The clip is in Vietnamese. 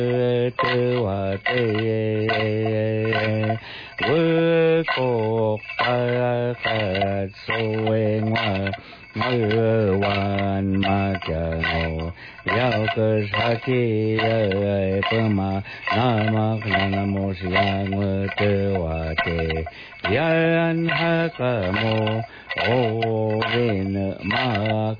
tư hòa tư vư cột phật xuôi ngoa mưa hoàn ma chờ ngộ giao cơ sa chi bơ ma nam mô si a ngơ tư hòa tề yan ha ca mô ô viên ma